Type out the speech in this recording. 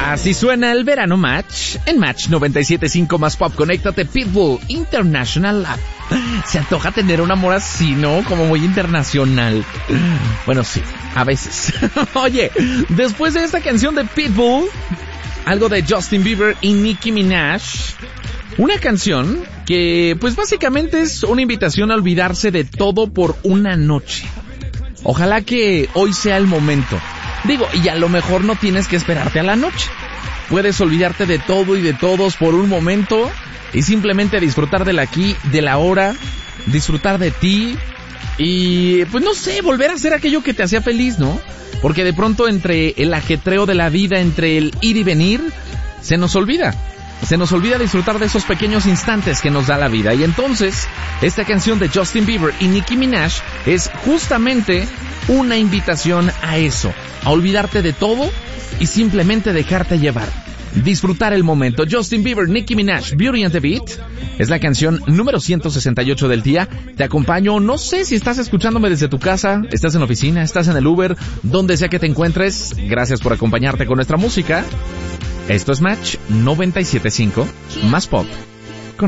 Así suena el verano Match en Match 97.5 más Pop. Conéctate, Pitbull International Lab. Se antoja tener un amor así, ¿no? Como muy internacional. Bueno, sí, a veces. Oye, después de esta canción de Pitbull, algo de Justin Bieber y Nicki Minaj. Una canción que, pues básicamente es una invitación a olvidarse de todo por una noche. Ojalá que hoy sea el momento. Digo, y a lo mejor no tienes que esperarte a la noche. Puedes olvidarte de todo y de todos por un momento y simplemente disfrutar del aquí, de la ahora, disfrutar de ti y, pues no sé, volver a hacer aquello que te hacía feliz, ¿no? Porque de pronto entre el ajetreo de la vida, entre el ir y venir, se nos olvida disfrutar de esos pequeños instantes que nos da la vida. Y entonces, esta canción de Justin Bieber y Nicki Minaj es justamente una invitación a eso, a olvidarte de todo y simplemente dejarte llevar, disfrutar el momento. Justin Bieber, Nicki Minaj, Beauty and the Beat, es la canción número 168 del día. Te acompaño, no sé si estás escuchándome desde tu casa, estás en la oficina, estás en el Uber, donde sea que te encuentres. Gracias por acompañarte con nuestra música. Esto es Match 97.5 más Pop.